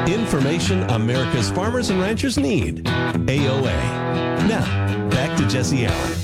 Information America's farmers and ranchers need. AOA. Now, back to Jesse Allen.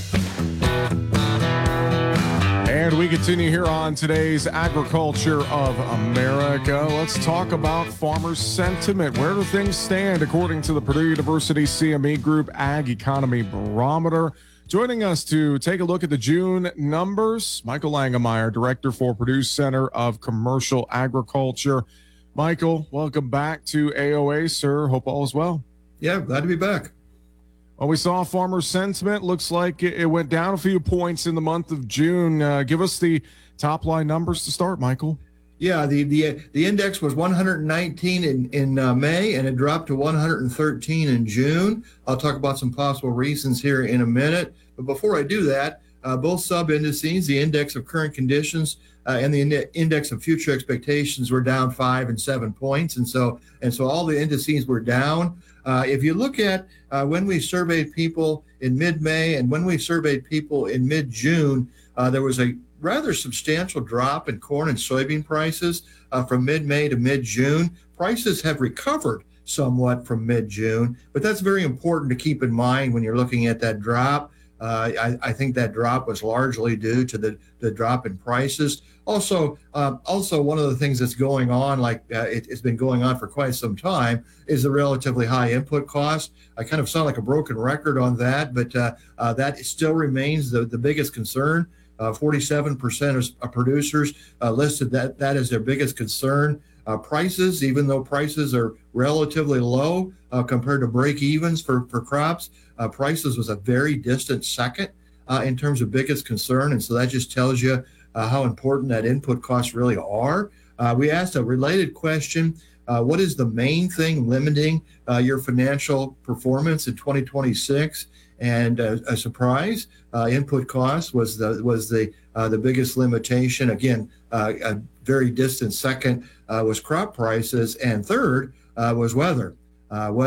And we continue here on today's Agriculture of America. Let's talk about farmer sentiment. Where do things stand according to the Purdue University CME Group Ag Economy Barometer? Joining us to take a look at the June numbers, Michael Langemeier, Director for Purdue Center of Commercial Agriculture. Michael, welcome back to AOA, sir. Hope all is well. Yeah, glad to be back. Well, we saw farmer sentiment. Looks like it went down a few points in the month of June. Give us the top line numbers to start, Michael. Yeah, the index was 119 in May, and it dropped to 113 in June. I'll talk about some possible reasons here in a minute. But before I do that, both sub-indices, the index of current conditions and the index of future expectations, were down 5 and 7 points. And so all the indices were down. If you look at when we surveyed people in mid-May and when we surveyed people in mid-June, there was a rather substantial drop in corn and soybean prices from mid-May to mid-June. Prices have recovered somewhat from mid-June, but that's very important to keep in mind when you're looking at that drop. I think that drop was largely due to the drop in prices. Also, one of the things that's going on, it's been going on for quite some time, is the relatively high input cost. I kind of sound like a broken record on that, but that still remains the biggest concern. 47% of producers listed that as their biggest concern. Prices, even though prices are relatively low compared to break-evens for crops, prices was a very distant second in terms of biggest concern. And so that just tells you how important that input costs really are. We asked a related question. What is the main thing limiting your financial performance in 2026? And a surprise, input costs was the biggest limitation. Again, a very distant second was crop prices, and third was weather.